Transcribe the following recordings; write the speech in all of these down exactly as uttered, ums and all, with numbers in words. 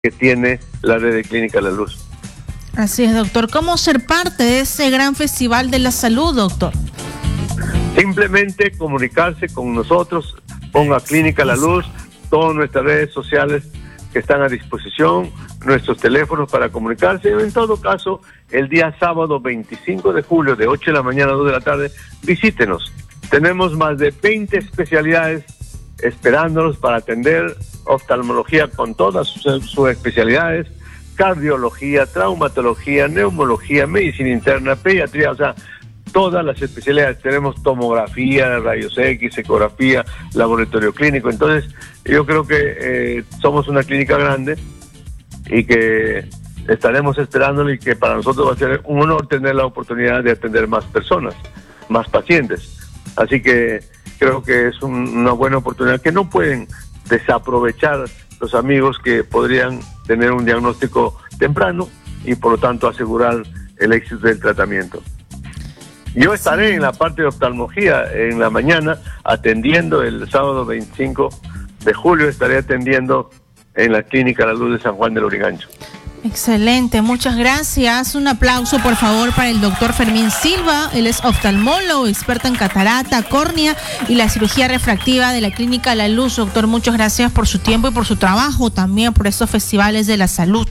que tiene la red de Clínica La Luz. Así es, doctor. ¿Cómo ser parte de ese gran festival de la salud, doctor? Simplemente comunicarse con nosotros, ponga Clínica La Luz, todas nuestras redes sociales que están a disposición, nuestros teléfonos para comunicarse. En todo caso, el día sábado veinticinco de julio, de ocho de la mañana a dos de la tarde, visítenos. Tenemos más de veinte especialidades esperándonos para atender, oftalmología con todas sus, sus especialidades, cardiología, traumatología, neumología, medicina interna, pediatría, o sea, todas las especialidades. Tenemos tomografía, rayos X, ecografía, laboratorio clínico. Entonces, yo creo que eh, somos una clínica grande y que estaremos esperándolo, y que para nosotros va a ser un honor tener la oportunidad de atender más personas, más pacientes. Así que creo que es un, una buena oportunidad que no pueden desaprovechar los amigos que podrían tener un diagnóstico temprano y por lo tanto asegurar el éxito del tratamiento. Yo estaré en la parte de oftalmología en la mañana atendiendo el sábado veinticinco de julio, estaré atendiendo en la Clínica La Luz de San Juan del Lurigancho. Excelente, muchas gracias. Un aplauso, por favor, para el doctor Fermín Silva. Él es oftalmólogo, experto en catarata, córnea y la cirugía refractiva de la Clínica La Luz. Doctor, muchas gracias por su tiempo y por su trabajo, también por estos festivales de la salud.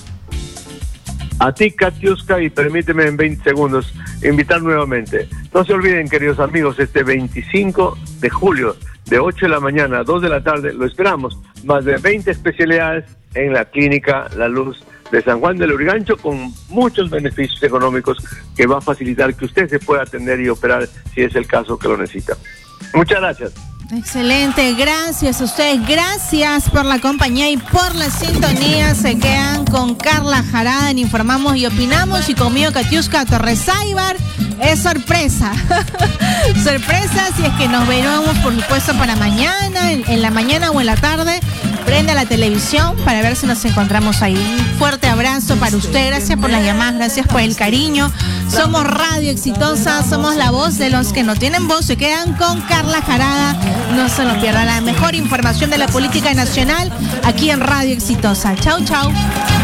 A ti, Katiuska, y permíteme en veinte segundos invitar nuevamente. No se olviden, queridos amigos, este veinticinco de julio, de ocho de la mañana a dos de la tarde, lo esperamos. Más de veinte especialidades en la Clínica La Luz de San Juan del Lurigancho, con muchos beneficios económicos que va a facilitar que usted se pueda atender y operar si es el caso que lo necesita. Muchas gracias. Excelente, gracias a ustedes, gracias por la compañía y por la sintonía. Se quedan con Carla Jarada en Informamos y Opinamos, y conmigo Katiuska Torres-Aybar. Es sorpresa, sorpresa, si es que nos veremos, por supuesto, para mañana, en, en la mañana o en la tarde. Prenda la televisión para ver si nos encontramos ahí. Un fuerte abrazo para usted, gracias por las llamadas, gracias por el cariño. Somos Radio Exitosa, somos la voz de los que no tienen voz. Se quedan con Carla Jarada, no se lo pierdan, la mejor información de la política nacional aquí en Radio Exitosa. Chau, chau.